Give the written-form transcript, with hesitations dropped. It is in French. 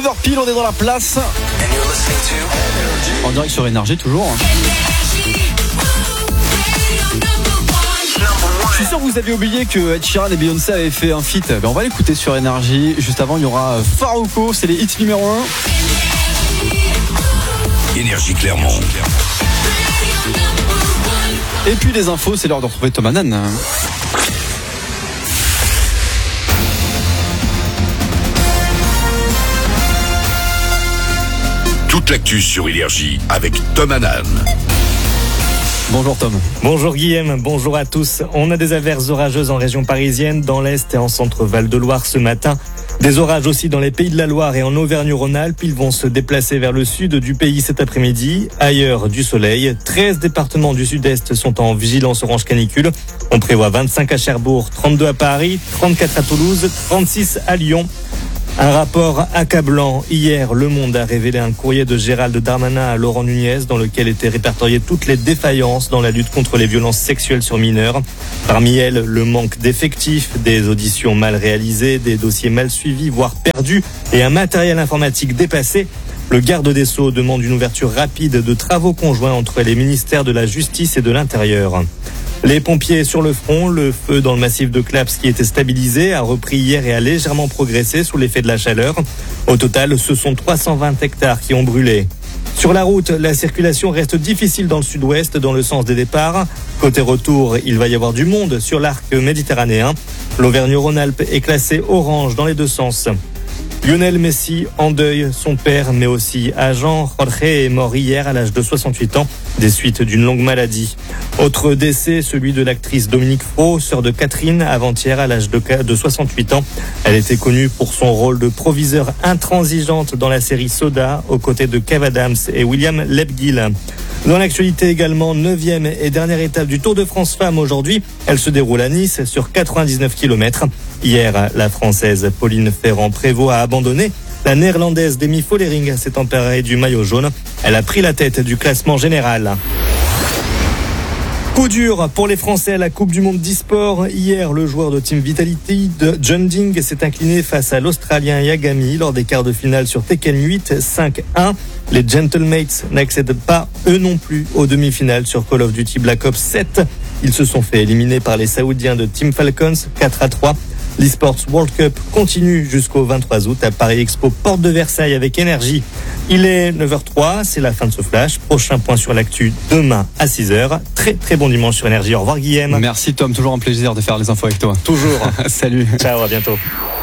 9h pile, on est dans la place. En direct sur Énergie toujours. Je suis sûr que vous avez oublié que Ed Sheeran et Beyoncé avaient fait un feat. On va l'écouter sur Énergie. Juste avant, il y aura Farruko, c'est les hits numéro 1. Énergie Clermont. Et puis les infos, c'est l'heure de retrouver Tom Hanan. Toute l'actu sur Énergie avec Tom Hanan. Bonjour Tom. Bonjour Guillaume, bonjour à tous. On a des averses orageuses en région parisienne, dans l'Est et en centre Val-de-Loire ce matin. Des orages aussi dans les Pays de la Loire et en Auvergne-Rhône-Alpes. Ils vont se déplacer vers le sud du pays cet après-midi. Ailleurs, du soleil. 13 départements du sud-est sont en vigilance orange canicule. On prévoit 25 à Cherbourg, 32 à Paris, 34 à Toulouse, 36 à Lyon. Un rapport accablant. Hier, Le Monde a révélé un courrier de Gérald Darmanin à Laurent Nunez dans lequel étaient répertoriées toutes les défaillances dans la lutte contre les violences sexuelles sur mineurs. Parmi elles, le manque d'effectifs, des auditions mal réalisées, des dossiers mal suivis, voire perdus, et un matériel informatique dépassé. Le garde des Sceaux demande une ouverture rapide de travaux conjoints entre les ministères de la Justice et de l'Intérieur. Les pompiers sur le front, le feu dans le massif de Claps qui était stabilisé a repris hier et a légèrement progressé sous l'effet de la chaleur. Au total, ce sont 320 hectares qui ont brûlé. Sur la route, la circulation reste difficile dans le sud-ouest, dans le sens des départs. Côté retour, il va y avoir du monde sur l'arc méditerranéen. L'Auvergne-Rhône-Alpes est classée orange dans les deux sens. Lionel Messi en deuil, son père mais aussi agent. Jorge est mort hier à l'âge de 68 ans des suites d'une longue maladie. Autre décès, celui de l'actrice Dominique Fro, sœur de Catherine, avant-hier à l'âge de 68 ans. Elle était connue pour son rôle de proviseur intransigeante dans la série Soda, aux côtés de Kev Adams et William Lebguil. Dans l'actualité également, 9e et dernière étape du Tour de France Femmes aujourd'hui. Elle se déroule à Nice sur 99 km. Hier, la Française Pauline Ferrand-Prévot a abandonné. La Néerlandaise Demi Vollering s'est emparée du maillot jaune. Elle a pris la tête du classement général. Coup dur pour les Français à la Coupe du Monde d'e-sport. Hier, le joueur de Team Vitality, John Ding, s'est incliné face à l'Australien Yagami lors des quarts de finale sur Tekken 8, 5-1. Les Gentlemates n'accèdent pas, eux non plus, aux demi-finales sur Call of Duty Black Ops 7. Ils se sont fait éliminer par les Saoudiens de Team Falcons, 4-3. L'eSports World Cup continue jusqu'au 23 août à Paris Expo, porte de Versailles avec Énergie. Il est 9h03, c'est la fin de ce flash. Prochain point sur l'actu demain à 6h. Très très bon dimanche sur Énergie. Au revoir Guillaume. Merci Tom, toujours un plaisir de faire les infos avec toi. Toujours. Salut. Ciao, à bientôt.